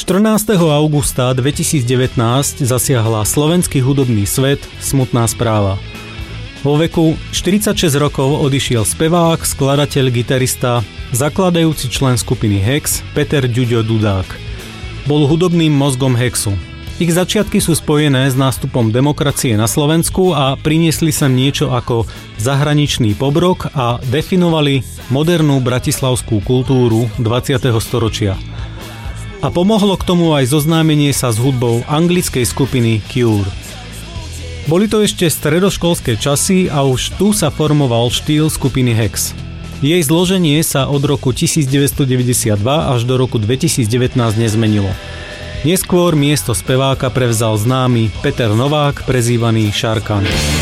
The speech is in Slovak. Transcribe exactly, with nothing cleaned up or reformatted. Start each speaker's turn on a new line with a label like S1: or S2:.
S1: štrnásteho augusta dvetisícdevätnásť zasiahla slovenský hudobný svet smutná správa. Vo veku štyridsaťšesť rokov odišiel spevák, skladateľ, gitarista, zakladajúci člen skupiny Hex Peter Ďuďo Dudák. Bol hudobným mozgom Hexu. Ich začiatky sú spojené s nástupom demokracie na Slovensku a priniesli sem niečo ako zahraničný pobrok a definovali modernú bratislavskú kultúru dvadsiateho storočia. A pomohlo k tomu aj zoznámenie sa s hudbou anglickej skupiny Cure. Boli to ešte stredoškolské časy a už tu sa formoval štýl skupiny Hex. Jej zloženie sa od roku devätnásťstodeväťdesiatdva až do roku dvetisícdevätnásť nezmenilo. Neskôr miesto speváka prevzal známy Peter Novák, prezývaný Šarkan.